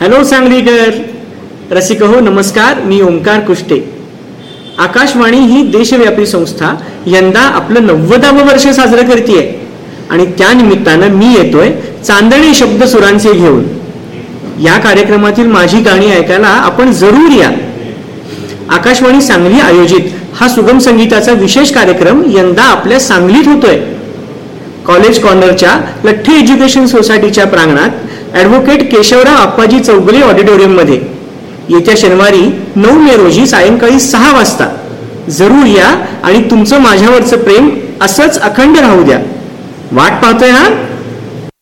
Hello Sanglikar रसिक हो, नमस्कार. मी ओंकार कुष्टे. आकाशवाणी ही देशव्यापी संस्था यंदा आपलं 90वं वर्ष साजरं करते आणि त्या निमित्तानं मी येतोय चांदणी शब्द सुरांचे घेऊन. या कार्यक्रमातील माझी गाणी ऐकायला आपण जरूर या. आकाशवाणी सांगली आयोजित हा सुगम संगीताचा विशेष कार्यक्रम यंदा आपल्या सांगलीत होतोय. कॉलेज कॉर्नरच्या लठ्ठे एज्युकेशन सोसायटीच्या प्रांगणात ॲडव्होकेट केशवराव आप्पाजी चौगुले ऑडिटोरियम मध्ये येत्या शनिवारी 9 मे रोजी सायंकाळी 6 वाजता. जरूर या आणि तुमचं माझ्यावरचं प्रेम असंच अखंड राहू द्या. वाट पाहतोय हा.